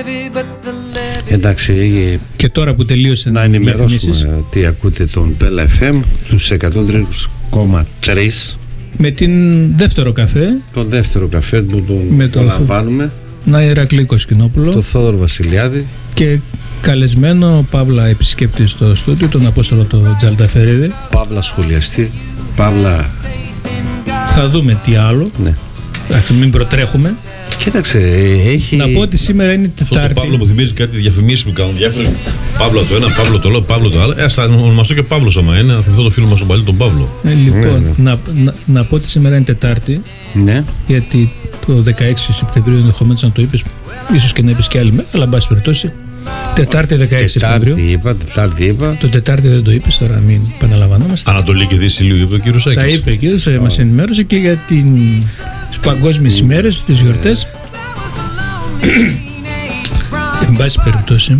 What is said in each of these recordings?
Εντάξει, και τώρα που τελείωσε να ενημερώσουμε ότι ακούτε τον Πέλα FM τους 103,3 με την δεύτερο καφέ, τον δεύτερο καφέ που τον απολαμβάνουμε, να Ηρακλή Κοσκινόπουλο, τον Θόδωρο Βασιλιάδη και καλεσμένο Παύλα επισκέπτη στο στούντιο, τον Απόστολο τον Τζαλταφερίδη, Παύλα σχολιαστή, Παύλα. Θα δούμε τι άλλο. Ναι. Μην προτρέχουμε. Κοίταξε, έχει. Να πω ότι σήμερα είναι Τετάρτη. Αυτό το Παύλο μου θυμίζει κάτι διαφημίσεις που κάνουν διάφορα. Παύλο το ένα, Παύλο το άλλο, Παύλο το άλλο. Θα ονομαστώ και Παύλος άμα είναι. Θα θυμηθώ το φίλο μας τον παλιό τον Παύλο. Λοιπόν, ναι. Να πω ότι σήμερα είναι Τετάρτη. Ναι. Γιατί το 16 Σεπτεμβρίου ενδεχομένως να το είπες, ίσως και να είπες και άλλη μέρα, αλλά εν πάση περιπτώσει. Τετάρτη 16 Σεπτεμβρίου. Τετάρτη είπα. Το Τετάρτη δεν το είπες, τώρα μην επαναλαμβανόμαστε. Ανατολή και Δύση Ηλίου είπε ο κύριος Σάκης. Τα είπε ο κύριος, μας ενημέρωσε και για τις παγκόσμιες ημέρες, τις γιορτές. Εν πάση περιπτώσει,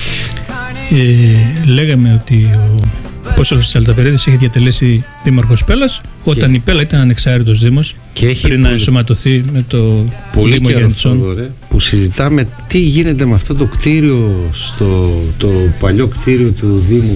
λέγαμε ότι ο Απόστολος Τσαλταφερίδης έχει διατελέσει δήμαρχος Πέλας όταν η Πέλα ήταν ανεξάρτητος δήμος πριν να ενσωματωθεί με το Δήμο Γεννητσών. Που συζητάμε τι γίνεται με αυτό το κτίριο, το παλιό κτίριο του Δήμου.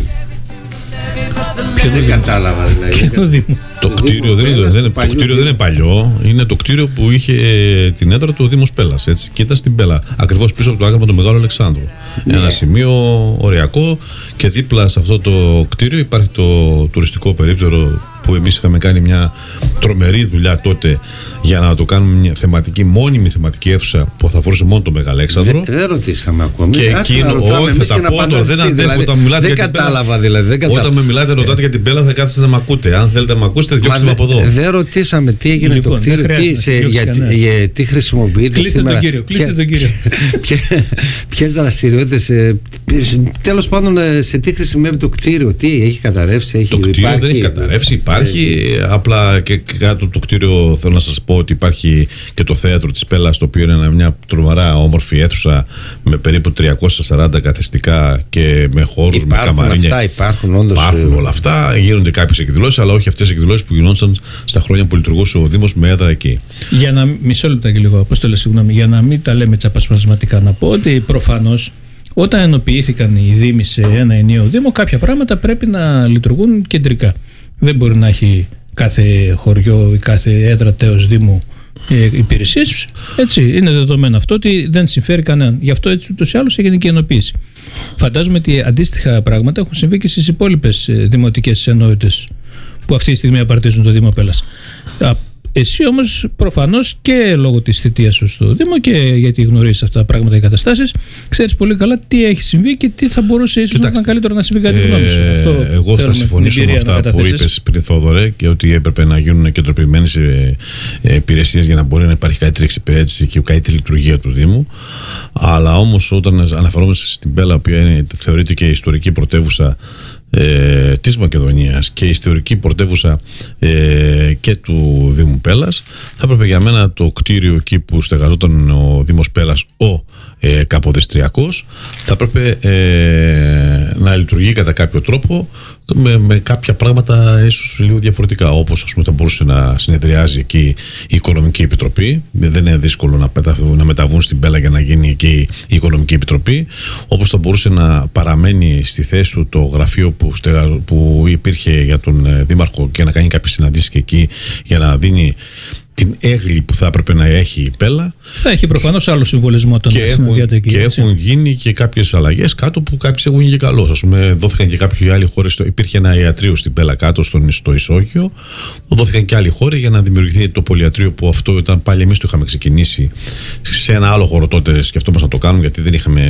Δεν κατάλαβα δηλαδή. Το κτίριο δεν είναι παλιό, είναι το κτίριο που είχε την έδρα του ο Δήμος Πέλας. Έτσι, και ήταν στην Πέλα, ακριβώς πίσω από το άγαλμα του Μεγάλου Αλεξάνδρου. Ναι. Ένα σημείο οριακό και δίπλα σε αυτό το κτίριο υπάρχει το τουριστικό περίπτερο που εμείς είχαμε κάνει μια τρομερή δουλειά τότε για να το κάνουμε μια μόνιμη θεματική αίθουσα που θα αφορούσε μόνο το Μεγαλέξανδρο. Δεν ρωτήσαμε ακόμη. Και εκείνο, όχι, θα τα πω τώρα, δεν αντέχω όταν μιλάτε για την Πέλα. Όταν με μιλάτε, ρωτάτε για την Πέλα, θα κάτσετε να μ' ακούτε. Αν θέλετε να μ' ακούσετε, διώξτε με από εδώ. Δεν ρωτήσαμε τι έγινε το κτίριο, τι χρησιμοποιείται σήμερα. Κλείστε τον κύριο. Ποιες δραστηριότητες, τέλος πάντων, σε τι χρησιμεύει το κτίριο, τι έχει καταρρεύσει, το κτίριο δεν έχει καταρρεύσει, υπάρχει. Απλά και κάτω από το κτίριο θέλω να σας πω ότι υπάρχει και το θέατρο της Πέλας, το οποίο είναι μια τρομερά όμορφη αίθουσα με περίπου 340 καθιστικά και με χώρους, με καμαρίνια. Υπάρχουν όλα αυτά. Γίνονται κάποιες εκδηλώσεις, αλλά όχι αυτές οι εκδηλώσεις που γινόντουσαν στα χρόνια που λειτουργούσε ο Δήμος με έδρα εκεί. Για να μισό λεπτά και λίγο, Απόστολε, συγγνώμη, για να μην τα λέμε τσαπασπασματικά, να πω ότι προφανώς όταν ενοποιήθηκαν οι Δήμοι σε ένα ενιαίο Δήμο, κάποια πράγματα πρέπει να λειτουργούν κεντρικά. Δεν μπορεί να έχει κάθε χωριό ή κάθε έδρα τέος Δήμου υπηρεσίες. Έτσι, είναι δεδομένο αυτό ότι δεν συμφέρει κανέναν. Γι' αυτό έτσι ούτως ή άλλως έγινε και η ενοποίηση. Φαντάζομαι ότι αντίστοιχα πράγματα έχουν συμβεί και στις υπόλοιπες δημοτικές ενότητες που αυτή τη στιγμή απαρτίζουν το Δήμο Πέλας. Εσύ όμως προφανώς και λόγω της θητείας σου στο Δήμο και γιατί γνωρίζεις αυτά τα πράγματα και καταστάσεις, ξέρεις πολύ καλά τι έχει συμβεί και τι θα μπορούσε ίσως να ήταν καλύτερο να συμβεί κάτι γνώμη σου. Εγώ θα συμφωνήσω με αυτά που είπες πριν, Θόδωρε, και ότι έπρεπε να γίνουν κεντροποιημένες υπηρεσίες για να μπορεί να υπάρχει καλύτερη εξυπηρέτηση και καλύτερη λειτουργία του Δήμου. Αλλά όμως όταν αναφερόμαστε στην Πέλα, που θεωρείται και ιστορική πρωτεύουσα της Μακεδονίας και ιστορική πρωτεύουσα και του Δήμου Πέλας, θα έπρεπε για μένα το κτίριο εκεί που στεγαζόταν ο Δήμος Πέλας, ο Καποδιστριακός, θα έπρεπε να λειτουργεί κατά κάποιο τρόπο με κάποια πράγματα ίσως λίγο διαφορετικά, όπως ας πούμε θα μπορούσε να συνεδριάζει εκεί η Οικονομική Επιτροπή. Δεν είναι δύσκολο να μεταβούν στην Πέλα για να γίνει εκεί η Οικονομική Επιτροπή, όπως θα μπορούσε να παραμένει στη θέση του το γραφείο που υπήρχε για τον Δήμαρχο και να κάνει κάποιες συναντήσεις και εκεί για να δίνει την έγκλη που θα έπρεπε να έχει η Πέλα. Θα έχει προφανώς άλλο συμβολισμό των συναντιάται εκεί. Και έχουν γίνει και κάποιες αλλαγές κάτω που κάποιες έχουν γίνει και καλώς. Ας πούμε, δόθηκαν και κάποιοι άλλοι χώροι. Υπήρχε ένα ιατρείο στην Πέλα κάτω στο Ισόγειο. Δόθηκαν και άλλοι χώροι για να δημιουργηθεί το πολυιατρείο, που αυτό ήταν πάλι εμείς το είχαμε ξεκινήσει σε ένα άλλο χώρο τότε. Σκεφτόμαστε να το κάνουμε, γιατί δεν είχαμε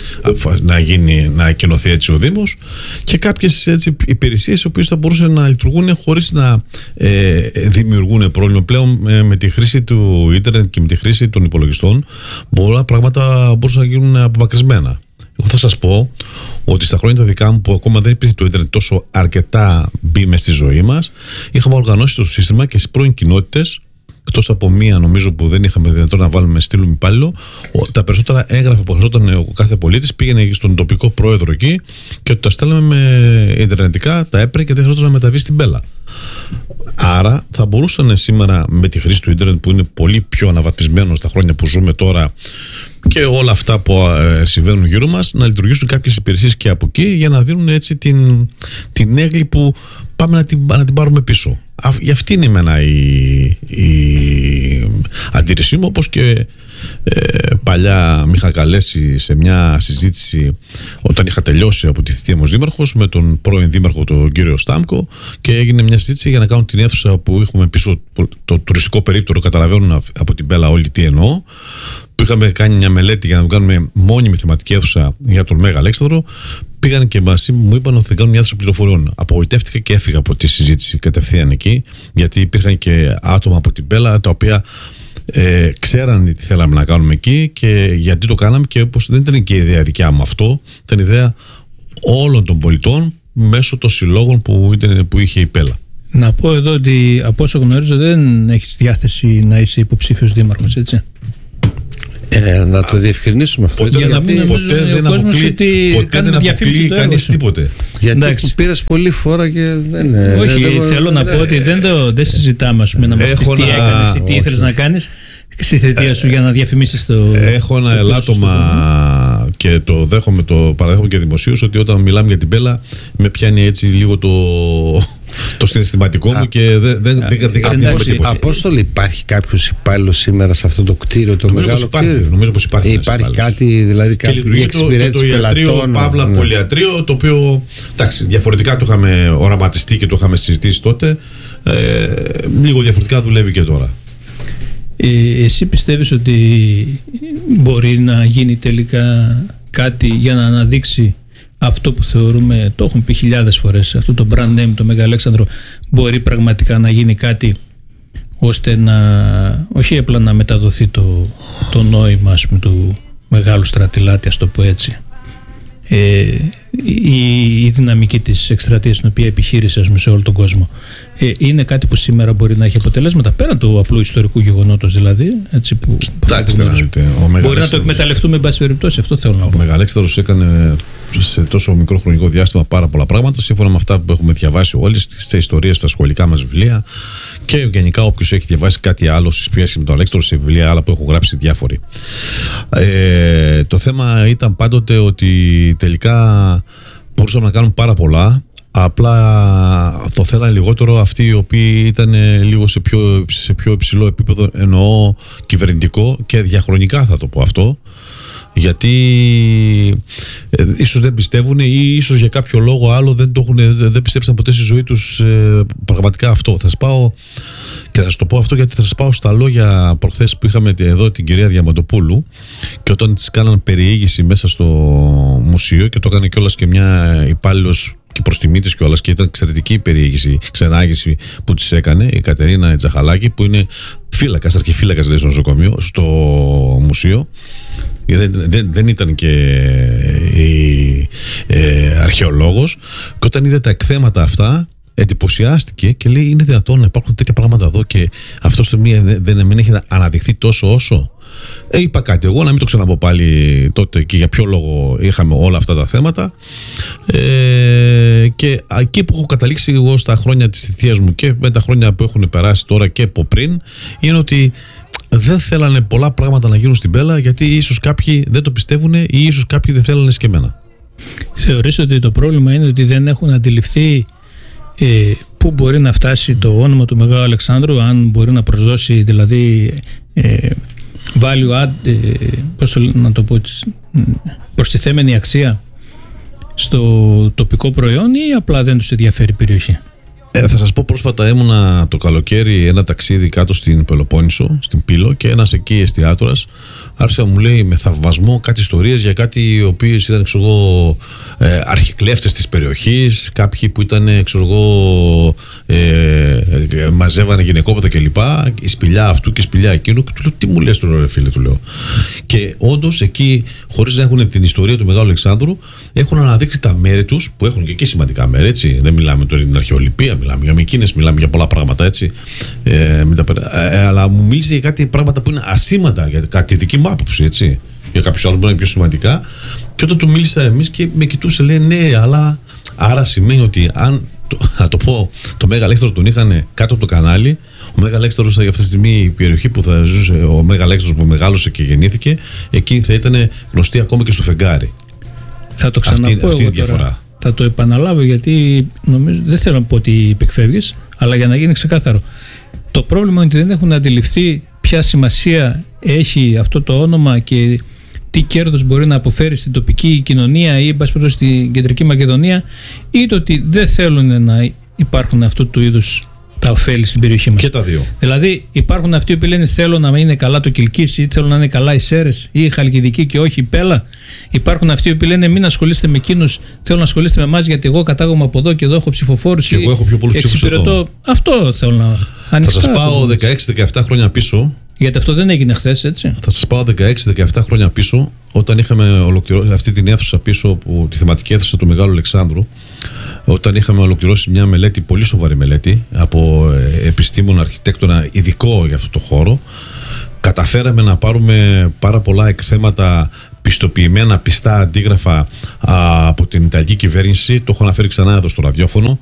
να εκενωθεί έτσι ο Δήμος. Και κάποιες υπηρεσίες οι οποίες θα μπορούσαν να λειτουργούν χωρίς να δημιουργούν πρόβλημα πλέον. Με τη χρήση του ίντερνετ και με τη χρήση των υπολογιστών, πολλά πράγματα μπορούσαν να γίνουν απομακρυσμένα. Εγώ θα σας πω ότι στα χρόνια τα δικά μου, που ακόμα δεν υπήρχε το ίντερνετ τόσο αρκετά μπει μες στη ζωή μας, είχαμε οργανώσει το σύστημα και στις πρώην κοινότητες, εκτός από μία νομίζω που δεν είχαμε δυνατόν να βάλουμε στείλουμε υπάλληλο, τα περισσότερα έγγραφα που χρειαζόταν ο κάθε πολίτης πήγαινε στον τοπικό πρόεδρο εκεί και τα στέλναμε με ιντερνετικά, τα έπαιρνε και δεν χρειαζόταν να μεταβεί στην Πέλα. Άρα θα μπορούσαν σήμερα με τη χρήση του ίντερνετ, που είναι πολύ πιο αναβαθμισμένο στα χρόνια που ζούμε τώρα, και όλα αυτά που συμβαίνουν γύρω μας να λειτουργήσουν κάποιες υπηρεσίες και από εκεί για να δίνουν έτσι την έγκλη που πάμε να την πάρουμε πίσω. Για αυτή είναι εμένα η αντίρρησή μου, όπως και παλιά με είχα καλέσει σε μια συζήτηση όταν είχα τελειώσει από τη θητεία μου ως δήμαρχος με τον πρώην δήμαρχο τον κύριο Στάμκο, και έγινε μια συζήτηση για να κάνουν την αίθουσα που έχουμε πίσω το τουριστικό περίπτερο. Καταλαβαίνουν από την Πέλα όλοι τι εννοώ, που είχαμε κάνει μια μελέτη για να κάνουμε μόνιμη θεματική αίθουσα για τον Μέγα Αλέξανδρο. Πήγαν και μου είπαν ότι θα κάνουν μια αίθουσα πληροφοριών. Απογοητεύτηκα και έφυγα από τη συζήτηση κατευθείαν εκεί, γιατί υπήρχαν και άτομα από την Πέλα τα οποία ξέραν τι θέλαμε να κάνουμε εκεί και γιατί το κάναμε, και όπως δεν ήταν και η ιδέα δικιά μου αυτό, ήταν ιδέα όλων των πολιτών μέσω των συλλόγων που είχε η Πέλα. Να πω εδώ ότι από όσο γνωρίζω δεν έχεις διάθεση να είσαι υποψήφιος δήμαρχος, έτσι? Να το διευκρινίσουμε αυτό. Για να μην ποτέ δεν αποκλείει κανείς τίποτε. Γιατί πήρες πολλή φορά και δεν. Όχι, θέλω να πω ότι δεν συζητάμε να μας πεις τι έκανες ή τι ήθελες να κάνεις στη θητεία σου για να διαφημίσεις το. Έχω ένα ελάττωμα και το δέχομαι, το παραδέχομαι και δημοσίως, ότι όταν μιλάμε για την Πέλα με πιάνει έτσι λίγο το συναισθηματικό μου και δεν κατηγορώ τίποτα. Απόστολη, υπάρχει κάποιος υπάλληλος σήμερα σε αυτό το κτίριο, το μεγάλο κτίριο? Νομίζω πως υπάρχει. Υπάρχει κάτι, δηλαδή κάποια εξυπηρέτηση πελατών? Παύλα πολυατρίο, το οποίο εντάξει, διαφορετικά το είχαμε οραματιστεί και το είχαμε συζητήσει τότε. Λίγο διαφορετικά δουλεύει και τώρα. Εσύ πιστεύεις ότι μπορεί να γίνει τελικά κάτι για να αναδείξει αυτό που θεωρούμε, το έχουν πει χιλιάδες φορές, αυτό το brand name, το Μέγα Αλέξανδρο, μπορεί πραγματικά να γίνει κάτι ώστε να, όχι απλά να μεταδοθεί το νόημα, ας πούμε, του μεγάλου στρατηλάτη, ας το πω έτσι, η δυναμική της εκστρατείας στην οποία επιχείρησε, ας πούμε, σε όλο τον κόσμο, είναι κάτι που σήμερα μπορεί να έχει αποτελέσματα πέραν του απλού ιστορικού γεγονότος, δηλαδή, έτσι, που μπορεί να το εκμεταλλευτούμε εν πάση περιπτώσει. Αυτό θέλω να πω. Ο Μέγα Αλέξανδρος έκανε σε τόσο μικρό χρονικό διάστημα πάρα πολλά πράγματα, σύμφωνα με αυτά που έχουμε διαβάσει όλοι στις ιστορίες, στα σχολικά μας βιβλία, και γενικά όποιος έχει διαβάσει κάτι άλλο σε σχέση με τον Αλέξανδρο, σε βιβλία άλλα που έχουν γράψει διάφοροι. Το θέμα ήταν πάντοτε ότι τελικά μπορούσαμε να κάνουμε πάρα πολλά, απλά το θέλανε λιγότερο αυτοί οι οποίοι ήταν λίγο σε πιο υψηλό επίπεδο, εννοώ κυβερνητικό και διαχρονικά, θα το πω αυτό, γιατί ίσως δεν πιστεύουν ή ίσως για κάποιο λόγο άλλο δεν πιστέψαν ποτέ στη ζωή τους πραγματικά αυτό. Θα σας πάω και θα σας το πω αυτό, γιατί θα σας πάω στα λόγια προχθές που είχαμε εδώ την κυρία Διαμαντοπούλου, και όταν της κάναν περιήγηση μέσα στο μουσείο, και το έκανε κιόλας και μια υπάλληλος και προς τιμή της κιόλας, και ήταν εξαιρετική η περιήγηση, ξενάγηση που της έκανε η Κατερίνα Τζαχαλάκη, που είναι φύλακας, αρχιφύλακας δηλαδή στο νοσοκομείο, στο μουσείο. Δεν ήταν και αρχαιολόγος, και όταν είδε τα εκθέματα αυτά εντυπωσιάστηκε και λέει: είναι δυνατόν να υπάρχουν τέτοια πράγματα εδώ και αυτό στο μία δεν έχει αναδειχθεί τόσο όσο? Είπα κάτι εγώ, να μην το ξαναπώ πάλι τότε και για ποιο λόγο είχαμε όλα αυτά τα θέματα, και εκεί που έχω καταλήξει εγώ στα χρόνια της θητείας μου και με τα χρόνια που έχουν περάσει τώρα και από πριν, είναι ότι δεν θέλανε πολλά πράγματα να γίνουν στην Πέλα, γιατί ίσως κάποιοι δεν το πιστεύουν ή ίσως κάποιοι δεν θέλανε σκεμμένα. Θεωρείς ότι το πρόβλημα είναι ότι δεν έχουν αντιληφθεί πού μπορεί να φτάσει το όνομα του Μεγάλου Αλεξάνδρου, αν μπορεί να προσδώσει δηλαδή value add, να το πω, προστιθέμενη αξία στο τοπικό προϊόν, ή απλά δεν τους ενδιαφέρει η περιοχή? Θα σας πω, πρόσφατα ήμουνα το καλοκαίρι ένα ταξίδι κάτω στην Πελοπόννησο, στην Πύλο, και ένας εκεί εστιατόρας άρχισε να μου λέει με θαυμασμό κάτι ιστορίες για κάτι οι οποίες ήταν, ξέρω εγώ, αρχικλέφτες της περιοχής, κάποιοι που ήταν, ξέρω εγώ, μαζεύανε γυναικόπαιδα κλπ. Η σπηλιά αυτού και η σπηλιά εκείνου. Και του λέω: τι μου λες τώρα, ρε φίλε, του λέω. Και όντως εκεί, χωρίς να έχουν την ιστορία του Μεγάλου Αλεξάνδρου, έχουν αναδείξει τα μέρη τους, που έχουν και εκεί σημαντικά μέρη, έτσι. Δεν μιλάμε τώρα για την αρχαιολιπία, μιλάμε για Μυκίνες, μιλάμε για πολλά πράγματα, έτσι. Αλλά μου μίλησε για κάτι πράγματα που είναι ασήμαντα, για κάτι δική μου άποψη, έτσι. Για κάποιους άλλους μπορεί να είναι πιο σημαντικά. Και όταν του μίλησα εμείς και με κοιτούσε, λέει: ναι, αλλά άρα σημαίνει ότι αν, να το πω, το Μέγα Αλέξανδρο τον είχαν κάτω από το κανάλι, Ο Μέγα Αλέξανδρος για αυτή τη στιγμή, η περιοχή που θα ζούσε ο Μέγα Αλέξανδρος που μεγάλωσε και γεννήθηκε, εκείνη θα ήταν γνωστή ακόμα και στο φεγγάρι. Θα το ξαναπώ αυτή εγώ διαφορά. Τώρα. Θα το επαναλάβω γιατί νομίζω, δεν θέλω να πω ότι υπεκφεύγεις, αλλά για να γίνει ξεκάθαρο. Το πρόβλημα είναι ότι δεν έχουν αντιληφθεί ποια σημασία έχει αυτό το όνομα και τι κέρδος μπορεί να αποφέρει στην τοπική κοινωνία ή στην Κεντρική Μακεδονία, ή το ότι δεν θέλουν να υπάρχουν αυτού του είδους τα ωφέλη στην περιοχή μας. Και τα δύο. Δηλαδή υπάρχουν αυτοί που λένε θέλω να είναι καλά το Κιλκής ή θέλω να είναι καλά οι Σέρρες ή η Χαλκιδική και όχι η Πέλα. Υπάρχουν αυτοί που λένε μην ασχολείστε με εκείνους, θέλω να ασχολείστε με εμάς γιατί εγώ κατάγομαι από εδώ και εδώ έχω ψηφοφόρους. Και εγώ έχω πιο πολλούς ψήφους εδώ. Αυτό θέλω να ανοιχτά. Θα σας πάω 16-17 χρόνια πίσω. Γιατί αυτό δεν έγινε χθες, έτσι. Θα σας πάω 16-17 χρόνια πίσω, όταν είχαμε ολοκληρώσει αυτή την αίθουσα πίσω, τη θεματική αίθουσα του Μεγάλου Αλεξάνδρου, όταν είχαμε ολοκληρώσει μια μελέτη, πολύ σοβαρή μελέτη, από επιστήμονα, αρχιτέκτονα ειδικό για αυτό το χώρο. Καταφέραμε να πάρουμε πάρα πολλά εκθέματα πιστοποιημένα, πιστά αντίγραφα από την Ιταλική κυβέρνηση. Το έχω αναφέρει ξανά εδώ στο ραδιόφωνο.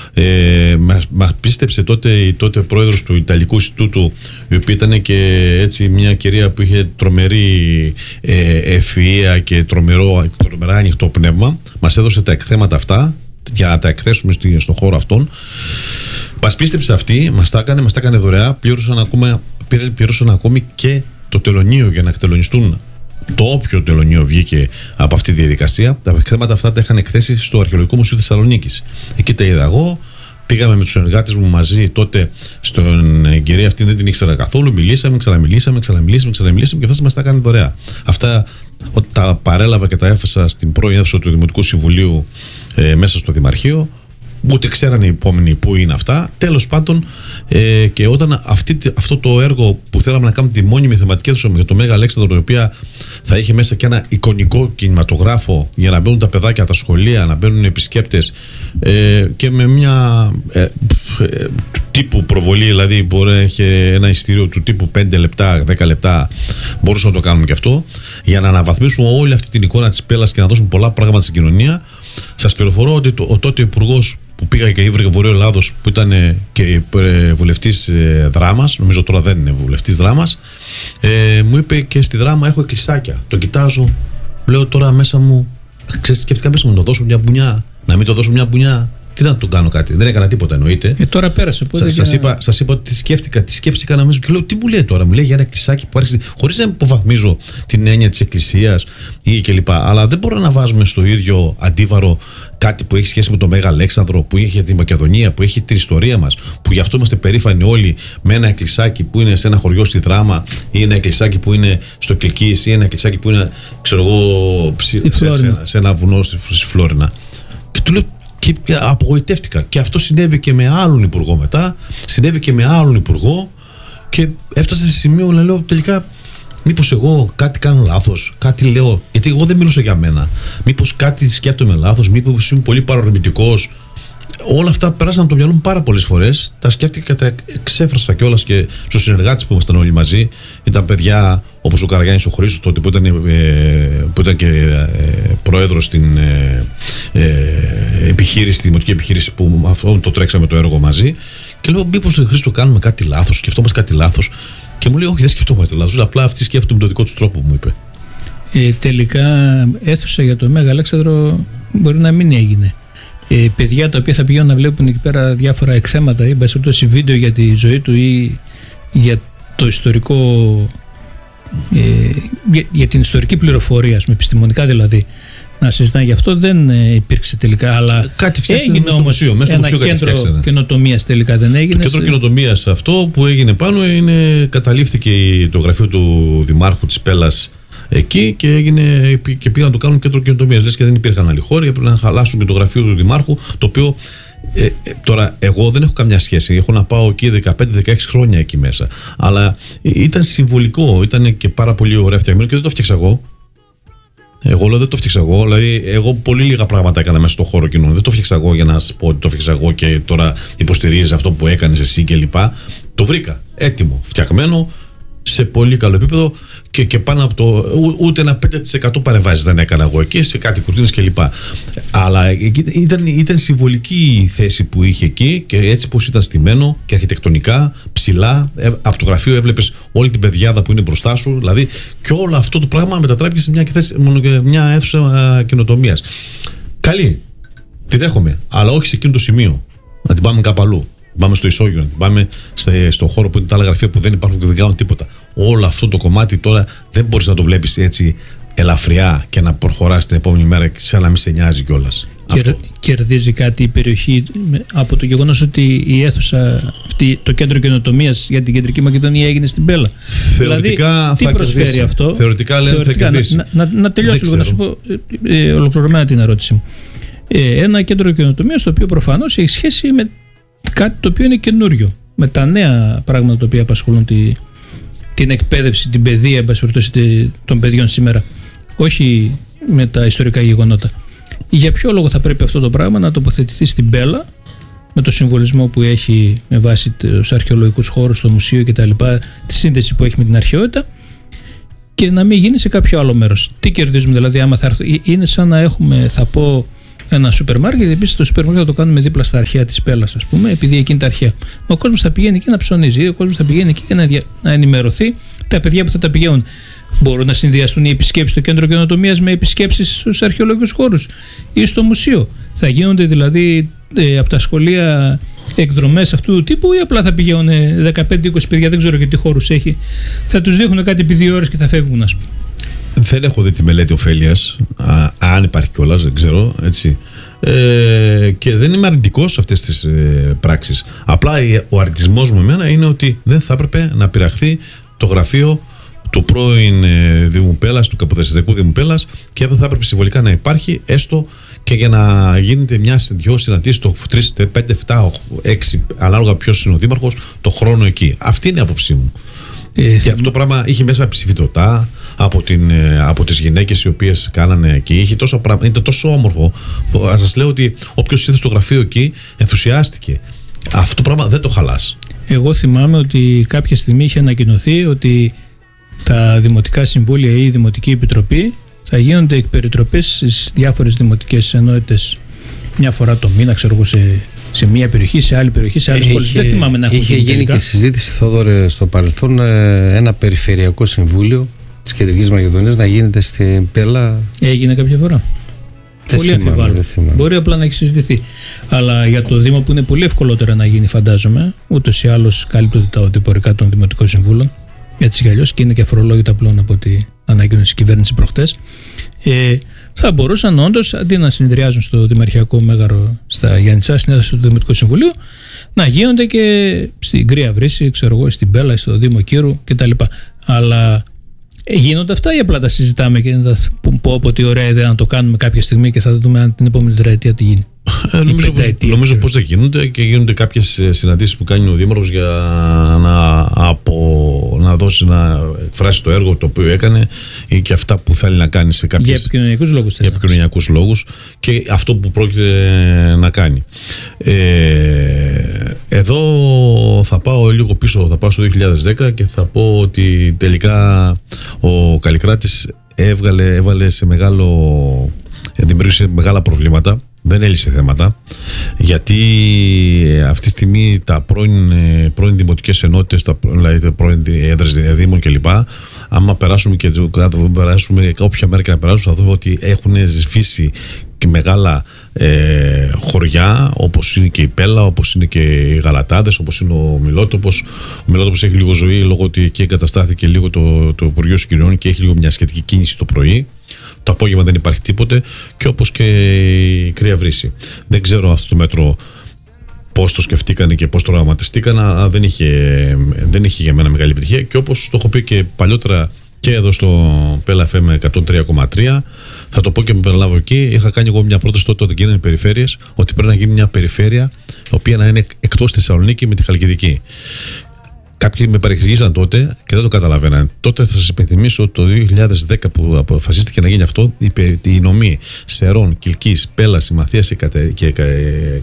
Μας πίστεψε τότε η τότε πρόεδρος του Ιταλικού Ινστιτούτου, η οποία ήταν και έτσι μια κυρία που είχε τρομερή ευφυΐα και τρομερά ανοιχτό πνεύμα. Μας έδωσε τα εκθέματα αυτά για να τα εκθέσουμε στον χώρο αυτόν. Μας πίστεψε αυτή, μας τα έκανε δωρεά. Πλήρωσαν ακόμη και το τελωνείο για να εκτελωνιστούν το όποιο τελωνείο βγήκε από αυτή τη διαδικασία. Τα εκθέματα αυτά τα είχαν εκθέσει στο Αρχαιολογικό Μουσείο Θεσσαλονίκης. Εκεί τα είδα εγώ. Πήγαμε με τους συνεργάτες μου μαζί τότε στην κυρία αυτή, δεν την ήξερα καθόλου. Ξαναμιλήσαμε και αυτά μας τα έκανε δωρεά. Αυτά τα παρέλαβα και τα έφεσα στην πρώην αίθουσα του Δημοτικού Συμβουλίου μέσα στο Δημαρχείο. Ούτε ξέρανε οι επόμενοι που είναι αυτά. Τέλος πάντων, και όταν αυτό το έργο που θέλαμε να κάνουμε, τη μόνιμη θεματική αίθουσα για το Μέγα Αλέξανδρο, η οποία θα είχε μέσα και ένα εικονικό κινηματογράφο για να μπαίνουν τα παιδάκια τα σχολεία, να μπαίνουν επισκέπτες, και με μια τύπου προβολή, δηλαδή μπορεί να έχει ένα εισιτήριο του τύπου 5 λεπτά, 10 λεπτά, μπορούσαμε να το κάνουμε και αυτό, για να αναβαθμίσουμε όλη αυτή την εικόνα της Πέλας και να δώσουμε πολλά πράγματα στην κοινωνία. Σας πληροφορώ ότι ο τότε υπουργός που πήγα και ήβρε Βορείο Ελλάδος, που ήταν και βουλευτής Δράμας, νομίζω τώρα δεν είναι βουλευτής Δράμας, μου είπε και στη Δράμα έχω εκκλησάκια. Το κοιτάζω, λέω τώρα μέσα μου, σκέφτηκα μέσα μου να το δώσω μια μπουνιά, να μην το δώσω μια μπουνιά. Τι να του κάνω κάτι, δεν έκανα τίποτα εννοείται. Τώρα πέρασε. Σας είπα ότι τη σκέφτηκα να μέσα και λέω τι μου λέει τώρα, μου λέει για ένα εκκλησάκι που άρχισε, χωρίς να υποβαθμίζω την έννοια της εκκλησίας ή κλπ. Αλλά δεν μπορούμε να βάζουμε στο ίδιο αντίβαρο κάτι που έχει σχέση με τον Μέγα Αλέξανδρο, που έχει τη Μακεδονία, που έχει την ιστορία μας, που γι' αυτό είμαστε περήφανοι όλοι, με ένα εκκλησάκι που είναι σε ένα χωριό στη Δράμα, ή ένα εκκλησάκι που είναι στο Κιλκής, ή ένα εκκλησάκι που είναι, ξέρω εγώ, σε ένα βουνό στη Φλόρινα. Και του λέω. Και απογοητεύτηκα. Και αυτό συνέβη και με άλλον υπουργό μετά. Συνέβη και με άλλον υπουργό. Και έφτασα σε σημείο να λέω τελικά, μήπως εγώ κάτι κάνω λάθος, κάτι λέω. Γιατί εγώ δεν μιλούσα για μένα. Μήπως κάτι σκέφτομαι λάθος, μήπως είμαι πολύ παρορμητικός. Όλα αυτά πέρασαν από το μυαλό μου πάρα πολλές φορές. Τα σκέφτηκα και τα εξέφρασα κιόλας και στους συνεργάτες που ήμασταν όλοι μαζί. Ήταν παιδιά όπως ο Καραγιάννης ο Χρήστος τότε, που ήταν και πρόεδρος στην επιχείρηση, τη δημοτική επιχείρηση που αυτό το τρέξαμε το έργο μαζί. Και λέω, μήπως Χρήστο κάνουμε κάτι λάθος, σκεφτόμαστε κάτι λάθος. Και μου λέει, όχι, δεν σκεφτόμαστε λάθος. Απλά αυτοί σκέφτονται με τον δικό του τρόπο, μου είπε. Τελικά αίθουσα για το Μέγα Αλέξανδρο μπορεί να μην έγινε. Παιδιά τα οποία θα πηγαίνουν να βλέπουν εκεί πέρα διάφορα εξέματα ή μπασχετώσει βίντεο για τη ζωή του ή για το ιστορικό, για την ιστορική πληροφορία, με επιστημονικά δηλαδή, να συζητάνε γι' αυτό, δεν υπήρξε τελικά. Αλλά κάτι έγινε όμως ένα κέντρο καινοτομίας τελικά, δεν έγινε. Το κέντρο καινοτομίας αυτό που έγινε πάνω καταλήφθηκε το γραφείο του Δημάρχου της Πέλας εκεί και πήγαν να το κάνουν κέντρο καινοτομίας. Λες και δεν υπήρχαν άλλοι χώροι, έπρεπε να χαλάσουν και το γραφείο του Δημάρχου, το οποίο τώρα εγώ δεν έχω καμιά σχέση. Έχω να πάω εκεί 15-16 χρόνια εκεί μέσα. Αλλά ήταν συμβολικό, ήταν και πάρα πολύ ωραία φτιαγμένο και δεν το φτιάξα εγώ. Εγώ λέω δεν το φτιάξα εγώ. Δηλαδή, εγώ πολύ λίγα πράγματα έκανα μέσα στο χώρο κοινωνία. Δεν το φτιάξα εγώ για να σα πω ότι το φτιάξα εγώ και τώρα υποστηρίζει αυτό που έκανε εσύ κλπ. Το βρήκα έτοιμο, φτιαγμένο. σε πολύ καλό επίπεδο και πάνω από το. Ούτε ένα 5% παρεμβάσεις δεν έκανα εγώ εκεί, σε κάτι κουρτίνες κλπ. Αλλά ήταν συμβολική η θέση που είχε εκεί και έτσι πως ήταν στημένο και αρχιτεκτονικά, ψηλά. Από το γραφείο έβλεπες όλη την πεδιάδα που είναι μπροστά σου. Δηλαδή, και όλο αυτό το πράγμα μετατράπηκε σε μια αίθουσα καινοτομίας. Καλή. Τη δέχομαι. Αλλά όχι σε εκείνο το σημείο. Να την πάμε κάπου αλλού. Πάμε στο ισόγειο, πάμε στο χώρο που είναι τα άλλα γραφεία που δεν υπάρχουν και δεν κάνουν τίποτα. Όλο αυτό το κομμάτι τώρα δεν μπορείς να το βλέπεις έτσι ελαφριά και να προχωράς την επόμενη μέρα σαν να μην σε νοιάζει κιόλας. Κερδίζει κάτι η περιοχή από το γεγονός ότι η αίθουσα, το κέντρο καινοτομίας για την Κεντρική Μακεδονία έγινε στην Πέλα. Θεωρητικά δηλαδή, τι προσφέρει κερδίσει. αυτό. Θεωρητικά λένε θα κερδίσει. Να τελειώσω λίγο, να σου πω ολοκληρωμένα την ερώτηση μου. Ένα κέντρο καινοτομίας το οποίο προφανώς έχει σχέση με κάτι το οποίο είναι καινούριο, με τα νέα πράγματα τα οποία απασχολούν την εκπαίδευση, την παιδεία των παιδιών σήμερα, όχι με τα ιστορικά γεγονότα. Για ποιο λόγο θα πρέπει αυτό το πράγμα να τοποθετηθεί στην Πέλα, με το συμβολισμό που έχει με βάση τους αρχαιολογικούς χώρους, το μουσείο κτλ., τη σύνδεση που έχει με την αρχαιότητα, και να μην γίνει σε κάποιο άλλο μέρος? Τι κερδίζουμε δηλαδή άμα θα έρθω? Είναι σαν να έχουμε, θα πω, ένα σούπερ μάρκετ. Επίσης το σούπερ μάρκετ θα το κάνουμε δίπλα στα αρχαία της Πέλας, ας πούμε, επειδή εκεί είναι τα αρχαία. Ο κόσμος θα πηγαίνει εκεί να ψωνίζει, ο κόσμος θα πηγαίνει εκεί να ενημερωθεί. Τα παιδιά που θα τα πηγαίνουν μπορούν να συνδυαστούν οι επισκέψεις στο κέντρο καινοτομίας με επισκέψεις στους αρχαιολογικούς χώρους ή στο μουσείο. Θα γίνονται δηλαδή από τα σχολεία εκδρομές αυτού του τύπου, ή απλά θα πηγαίνουν 15-20 παιδιά, δεν ξέρω και τι χώρους έχει, θα τους δείχνουν κάτι επί 2 ώρες και θα φεύγουν, ας πούμε? Δεν έχω δει τη μελέτη ωφέλειας, αν υπάρχει κιόλας, δεν ξέρω, έτσι. Και δεν είμαι αρνητικός σε αυτές τις πράξεις. Απλά ο αρνητισμός μου εμένα είναι ότι δεν θα έπρεπε να πειραχθεί το γραφείο του πρώην Δήμου Πέλας, του Καποδεστατικού Δήμου Πέλας, και δεν θα έπρεπε συμβολικά να υπάρχει, έστω και για να γίνεται μια-δυο συναντήσεις, το 3, 5, 7, 6, ανάλογα ποιος είναι ο δήμαρχος, το χρόνο εκεί. Αυτή είναι η άποψή μου. Και αυτό το πράγμα είχε μέσα ψηφιδωτά από τις γυναίκες οι οποίες κάνανε, και είχε τόσα πράγματα. Ήταν τόσο όμορφο. Ας σας λέω ότι όποιος ήρθε στο γραφείο εκεί ενθουσιάστηκε. Αυτό το πράγμα δεν το χαλάς. Εγώ θυμάμαι ότι κάποια στιγμή είχε ανακοινωθεί ότι τα δημοτικά συμβούλια ή η Δημοτική Επιτροπή θα γίνονται εκπεριτροπές στις διάφορες δημοτικές ενότητες μια φορά το μήνα, ξέρω εγώ, σε μία περιοχή, σε άλλη περιοχή, σε άλλες πόλεις. Δεν θυμάμαι να έχω είχε γίνει τελικά. Και συζήτηση, Θόδωρε, στο παρελθόν, ένα περιφερειακό συμβούλιο της Κεντρικής Μακεδονίας να γίνεται στην Πέλα. Έγινε κάποια φορά? Πολύ αμφιβάλλω. Μπορεί απλά να έχει συζητηθεί. Αλλά για το Δήμο, που είναι πολύ ευκολότερα να γίνει, φαντάζομαι, ούτως ή άλλως καλύπτονται τα οδηπορικά των Δημοτικών Συμβούλων, έτσι κι αλλιώς, και είναι και αφορολόγητα πλέον από ό,τι ανακοίνωσε η κυβέρνηση προχτές. Θα μπορούσαν όντως, αντί να συνεδριάζουν στο Δημαρχιακό Μέγαρο στα Γιάννητσά, συνέδραση του Δημοτικού Συμβουλίου, να γίνονται και στην Κρύα Βρύση, ξέρω εγώ, στην Πέλα, στο Δήμο Κύρου κτλ. Αλλά γίνονται αυτά ή απλά τα συζητάμε και θα πω ότι ωραία ιδέα να το κάνουμε κάποια στιγμή και θα δούμε αν την επόμενη τετραετία τι γίνει? Νομίζω πως δεν γίνονται, και γίνονται κάποιες συναντήσεις που κάνει ο Δήμαρχος για να δώσει, να εκφράσει το έργο το οποίο έκανε ή και αυτά που θέλει να κάνει σε κάποιες, για επικοινωνιακούς λόγους, και αυτό που πρόκειται να κάνει. Εδώ θα πάω λίγο πίσω, θα πάω στο 2010 και θα πω ότι τελικά ο Καλλικράτης έβαλε σε δημιούργησε μεγάλα προβλήματα. Δεν έλυσε θέματα, γιατί αυτή τη στιγμή τα πρώην δημοτικές ενότητες, δηλαδή τα πρώην έδρες δήμων κλπ., άμα περάσουμε όποια μέρα και να περάσουμε, θα δούμε ότι έχουν σβήσει και μεγάλα χωριά, όπως είναι και η Πέλα, όπως είναι και οι Γαλατάδες, όπως είναι ο Μιλότοπος. Ο Μιλότοπος έχει λίγο ζωή, λόγω ότι εκεί εγκαταστάθηκε λίγο το Υπουργείο Συγκοινωνιών και έχει λίγο μια σχετική κίνηση το πρωί. Το απόγευμα δεν υπάρχει τίποτε, και όπως και η Κρύα Βρύση. Δεν ξέρω αυτό το μέτρο πώς το σκεφτήκανε και πώς το οραματιστήκανε, αλλά δεν είχε για μένα μεγάλη επιτυχία. Και όπως το έχω πει και παλιότερα και εδώ στο Πέλα FM 103,3, θα το πω και με περιλάβω εκεί. Είχα κάνει εγώ μια πρόταση τότε όταν γίνανε περιφέρειες, ότι πρέπει να γίνει μια περιφέρεια η οποία να είναι εκτός της Θεσσαλονίκη με τη Χαλκιδική. Κάποιοι με παρεξηγήσαν τότε και δεν το καταλαβαίναν. Τότε θα σας υπενθυμίσω ότι το 2010 που αποφασίστηκε να γίνει αυτό, οι νομοί Σερών, Κιλκής, Πέλας, Μαθίας και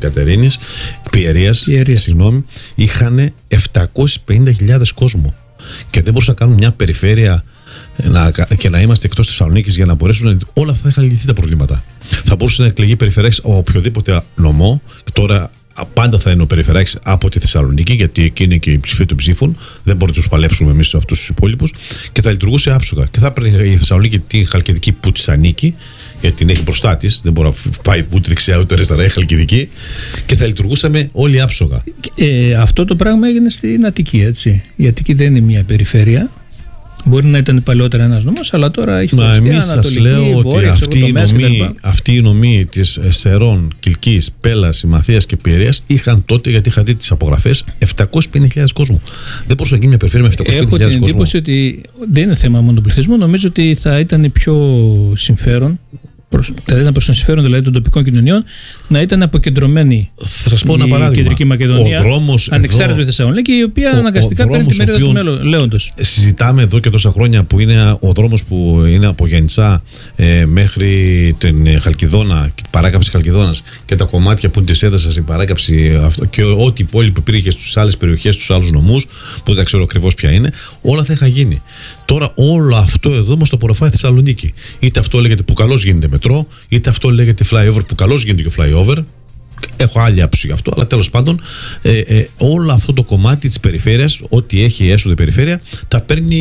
Πιερίας, είχαν 750.000 κόσμο. Και δεν μπορούσαν να κάνουν μια περιφέρεια και να είμαστε εκτός Θεσσαλονίκης για να μπορέσουν. Όλα αυτά θα είχαν λυθεί τα προβλήματα. Θα μπορούσε να εκλεγεί περιφερειάρχης από οποιοδήποτε νομό. Τώρα πάντα θα είναι ο περιφερειάρχης από τη Θεσσαλονίκη, γιατί εκεί είναι και η ψηφία των ψήφων. Δεν μπορούμε να τους παλέψουμε εμείς αυτούς τους υπόλοιπους. Και θα λειτουργούσε άψογα. Και θα έπαιρνε η Θεσσαλονίκη τη Χαλκιδική που της ανήκει, γιατί την έχει μπροστά της. Δεν μπορεί να πάει ούτε δεξιά ούτε αριστερά η Χαλκιδική. Και θα λειτουργούσαμε όλοι άψογα. Αυτό το πράγμα έγινε στην Αττική, έτσι. Η Αττική δεν είναι μια περιφέρεια. Μπορεί να ήταν παλαιότερα ένας νόμος, αλλά τώρα έχει χωριστεί Ανατολική, λέω Βόρεια, ότι αυτοί οι νομοί της Σερών, Κιλκής, Πέλας, Συμμαθίας και Πιερίας είχαν τότε, γιατί είχα δει τις απογραφές, 750.000 κόσμο. Δεν μπορούσε να γίνει μια περιφέρεια με 750.000 κόσμο. Έχω την εντύπωση ότι δεν είναι θέμα μόνο του πληθυσμού. Νομίζω ότι θα ήταν πιο συμφέρον, θα ήταν προς το συμφέρον δηλαδή των τοπικών κοινωνιών, να ήταν αποκεντρωμένη η Κεντρική Μακεδονία, ανεξάρτητα τη Θεσσαλονίκη, η οποία αναγκαστικά παίρνει τη μερίδα του λέοντος. Συζητάμε εδώ και τόσα χρόνια που είναι ο δρόμος που είναι από Γιαννιτσά μέχρι την Χαλκιδόνα, την παράκαψη Χαλκιδόνας και τα κομμάτια που είναι της έδασας, η παράκαψη και ό,τι υπόλοιπο υπήρχε στις άλλες περιοχές, στους άλλους νομούς, που δεν ξέρω ακριβώς ποια είναι, όλα θα είχαν γίνει. Τώρα όλο αυτό εδώ μας το απορροφάει η Θεσσαλονίκη. Είτε αυτό λέγεται που καλώς γίνεται μετρό, είτε αυτό λέγεται flyover που καλώς γίνεται και flyover. Έχω άλλη άποψη γι' αυτό, αλλά τέλος πάντων όλο αυτό το κομμάτι της περιφέρειας, ό,τι έχει έσοδο η περιφέρεια, τα παίρνει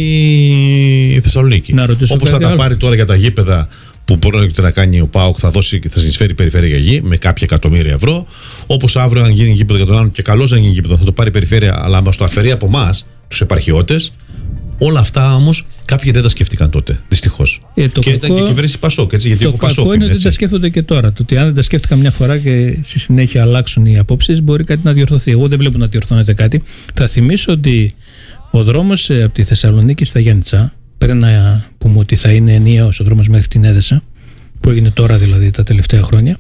η Θεσσαλονίκη. Όπως θα τα πάρει τώρα για τα γήπεδα που μπορεί να κάνει ο ΠΑΟΚ, θα συνεισφέρει η περιφέρεια για γη με κάποια εκατομμύρια ευρώ. Όπως αύριο, αν γίνει γήπεδο για τον άλλον, και καλώς να γίνει γήπεδο, θα το πάρει η περιφέρεια, αλλά μας το αφαιρεί από εμάς, τους επαρχιώτες. Όλα αυτά όμως κάποιοι δεν τα σκέφτηκαν τότε, δυστυχώς. Και ήταν και η κυβέρνηση Πασόκ, έτσι. Γιατί το κακό είναι ότι δεν τα σκέφτονται και τώρα. Το ότι αν δεν τα σκέφτηκαν μια φορά και στη συνέχεια αλλάξουν οι απόψεις, μπορεί κάτι να διορθωθεί. Εγώ δεν βλέπω να διορθώνεται κάτι. Θα θυμίσω ότι ο δρόμος από τη Θεσσαλονίκη στα Γιάννιτσά, πρέπει να πούμε ότι θα είναι ενιαίος ο δρόμος μέχρι την Έδεσα, που έγινε τώρα δηλαδή τα τελευταία χρόνια.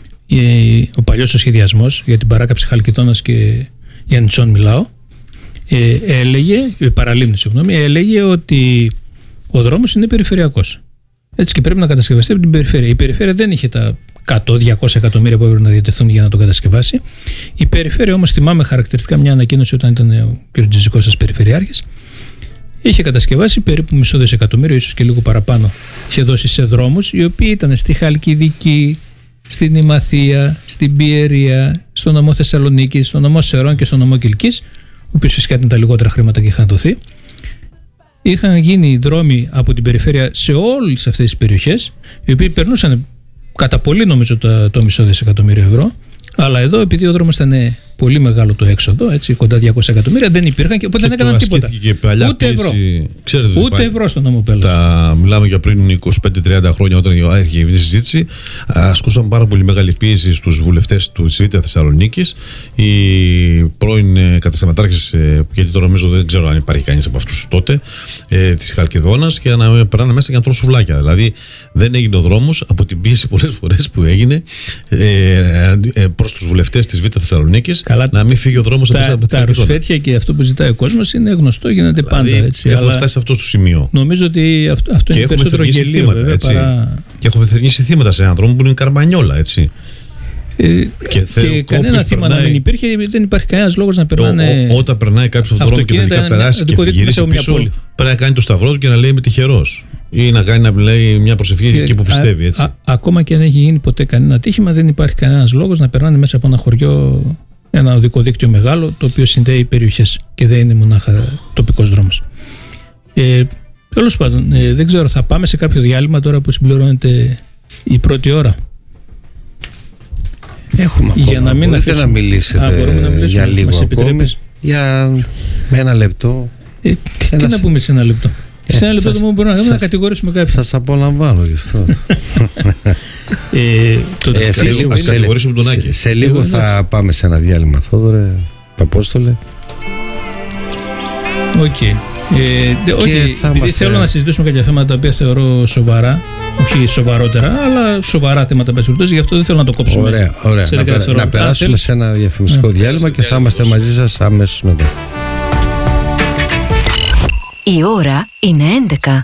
Ο παλιός ο σχεδιασμός για την παράκαψη Χαλκιδόνας και Γιαννιτσών μιλάω. Έλεγε ότι ο δρόμος είναι περιφερειακός. Έτσι και πρέπει να κατασκευαστεί από την περιφέρεια. Η περιφέρεια δεν είχε τα 100-200 εκατομμύρια που έπρεπε να διατεθούν για να το κατασκευάσει. Η περιφέρεια όμως, θυμάμαι χαρακτηριστικά μια ανακοίνωση όταν ήταν ο κ. Τζιζικώστας περιφερειάρχης, είχε κατασκευάσει περίπου μισό δισεκατομμύριο, ίσως και λίγο παραπάνω. Είχε δώσει σε δρόμους οι οποίοι ήταν στη Χαλκιδική, στην Ημαθία, στην Πιερία, στο νομό Θεσσαλονίκης, στο νομό Σερών και στο νομό Κιλκής, ο οποίος φυσικά ήταν τα λιγότερα χρήματα και είχαν δοθεί. Είχαν γίνει δρόμοι από την περιφέρεια σε όλες αυτές τις περιοχές, οι οποίοι περνούσαν κατά πολύ νομίζω το μισό δισεκατομμύριο ευρώ. Αλλά εδώ, επειδή ο δρόμος ήταν πολύ μεγάλο το έξοδο, έτσι, κοντά 200 εκατομμύρια, δεν υπήρχαν και οπότε δεν έκαναν τίποτα. Ούτε ευρώ. Ξέρετε, ούτε ευρώ στον νόμο Πέλλας. Μιλάμε για πριν 25-30 χρόνια, όταν είχε η συζήτηση. Ασκούσαν πάρα πολύ μεγάλη πίεση στους βουλευτές του ΣΒ Θεσσαλονίκης. Οι πρώην καταστηματάρχες, γιατί τώρα νομίζω δεν ξέρω αν υπάρχει κανείς από αυτούς τότε, της Χαλκιδόνας, και να περνάνε μέσα για να τρώσουν σουβλάκια. Δηλαδή δεν έγινε ο δρόμος από την πίεση πολλές φορές που έγινε προς τους βουλευτές της Β' Θεσσαλονίκης. Καλά, να μην φύγει ο δρόμος τα ρουσφέτια και αυτό που ζητάει ο κόσμος είναι γνωστό, γίνεται πάντα. Δηλαδή, έτσι, έχουμε φτάσει σε αυτό το σημείο. Νομίζω ότι αυτό είναι περισσότερο γελίο, βέβαια, και έχουμε θερμίσει θύματα σε έναν δρόμο που είναι καρμπανιόλα, έτσι. Και κανένα θύμα να μην υπήρχε, δεν υπάρχει κανένας λόγος να περνάνε. Όταν περνάει κάποιος από τον δρόμο και τελικά περάσει και γυρίσει πίσω, πρέπει να κάνει το σταυρό του και να λέει είμαι τυχερός. Ή να κάνει να λέει μια προσευχή εκεί που πιστεύει. Έτσι. Ακόμα και αν δεν έχει γίνει ποτέ κανένα ατύχημα, δεν υπάρχει κανένας λόγος να περνάνε μέσα από ένα χωριό, ένα οδικό δίκτυο μεγάλο, το οποίο συνδέει περιοχές και δεν είναι μονάχα τοπικός δρόμος. Τέλος πάντων, δεν ξέρω, θα πάμε σε κάποιο διάλειμμα τώρα που συμπληρώνεται η πρώτη ώρα. Έχουμε για ακόμα. Να μην μπορείτε να μιλήσετε για λίγο ακόμη, για ένα λεπτό. Τι να πούμε σε ένα λεπτό. Σε ένα λεπτό το μπορούμε να κατηγορήσουμε κάποιον. Θα σας απολαμβάνω γι' αυτό. Σε λίγο θα πάμε σε ένα διάλειμμα, Θόδωρε, Απόστολε. Οκ. Επειδή θέλω να συζητήσουμε κάποια θέματα τα οποία θεωρώ σοβαρά, όχι σοβαρότερα, αλλά σοβαρά θέματα, γι' αυτό δεν θέλω να το κόψουμε. Ωραία. Να περάσουμε σε ένα διαφημιστικό διάλειμμα και θα είμαστε μαζί σας αμέσως μετά. Η ώρα είναι 11.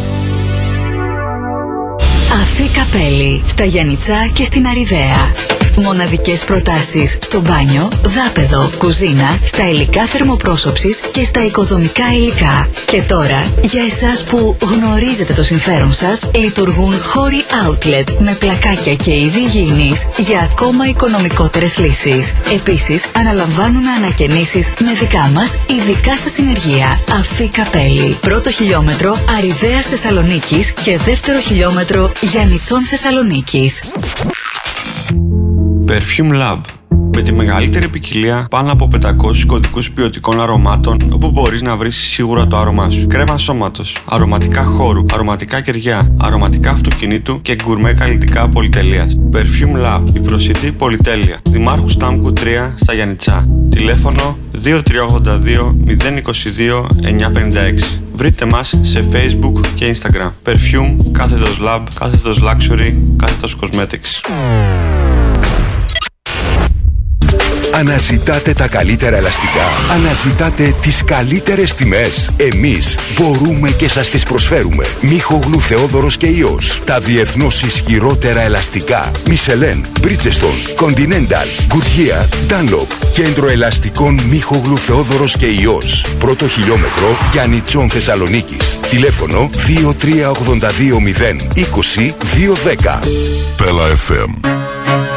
Αφή Καπέλη, στα Γιαννιτσά και στην Αριδαία. Μοναδικές προτάσεις στο μπάνιο, δάπεδο, κουζίνα, στα υλικά θερμοπρόσωψης και στα οικοδομικά υλικά. Και τώρα, για εσάς που γνωρίζετε το συμφέρον σας, λειτουργούν χώροι outlet με πλακάκια και είδη υγιεινής για ακόμα οικονομικότερες λύσεις. Επίσης, αναλαμβάνουν ανακαινήσεις με δικά μας ή δικά σας συνεργεία. Αφή Καπέλη. Πρώτο χιλιόμετρο Αριδέας Θεσσαλονίκης και δεύτερο χιλιόμετρο Γιαννιτσών Θεσσαλονίκης. Perfume Lab. Με τη μεγαλύτερη ποικιλία πάνω από 500 κωδικούς ποιοτικών αρωμάτων, όπου μπορείς να βρεις σίγουρα το άρωμά σου. Κρέμα σώματος, αρωματικά χώρου, αρωματικά κεριά, αρωματικά αυτοκινήτου και γκουρμέ καλλιτικά πολυτελείας. Perfume Lab, η προσιτή πολυτέλεια. Δημάρχου Στάμκου 3 στα Γιαννιτσά. Τηλέφωνο 2382 022 956. Βρείτε μας σε Facebook και Instagram. Perfume, κάθετος Lab, κάθετος Luxury, κάθετος Cosmetics. Αναζητάτε τα καλύτερα ελαστικά. Αναζητάτε τις καλύτερες τιμές. Εμείς μπορούμε και σας τις προσφέρουμε. Μίχογλου Θεόδωρος και Υιός. Τα διεθνώς ισχυρότερα ελαστικά. Michelin, Bridgestone, Continental, Goodyear, Dunlop. Κέντρο ελαστικών Μίχογλου Θεόδωρος και Υιός. Πρώτο χιλιόμετρο Γιαννιτσών Θεσσαλονίκης. Τηλέφωνο 2382 020 210. Πέλα FM.